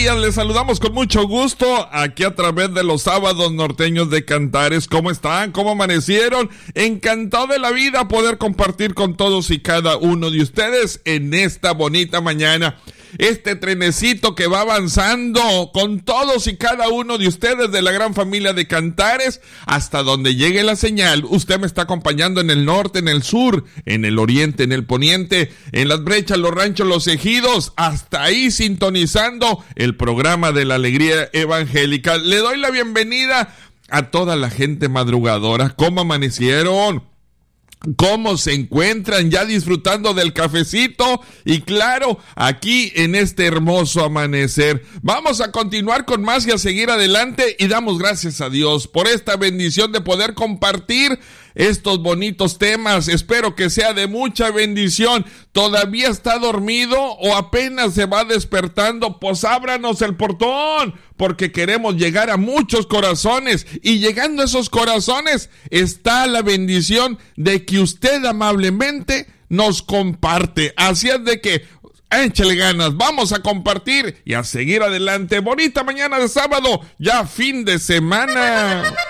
días, les saludamos con mucho gusto aquí a través de los sábados norteños de Cantares. ¿Cómo están? ¿Cómo amanecieron? Encantado de la vida poder compartir con todos y cada uno de ustedes en esta bonita mañana. Este trenecito que va avanzando con todos y cada uno de ustedes de la gran familia de Cantares hasta donde llegue la señal. Usted me está acompañando en el norte, en el sur, en el oriente, en el poniente, en las brechas, los ranchos, los ejidos, hasta ahí sintonizando el programa de la alegría evangélica. Le doy la bienvenida a toda la gente madrugadora. ¿Cómo amanecieron? ¿Cómo se encuentran? Ya disfrutando del cafecito y claro, aquí en este hermoso amanecer. Vamos a continuar con más y a seguir adelante y damos gracias a Dios por esta bendición de poder compartir estos bonitos temas. Espero que sea de mucha bendición. ¿Todavía está dormido o apenas se va despertando? Pues ábranos el portón, porque queremos llegar a muchos corazones, y llegando a esos corazones está la bendición de que usted amablemente nos comparte. Así es de que échale ganas, vamos a compartir y a seguir adelante. Bonita mañana de sábado, ya fin de semana.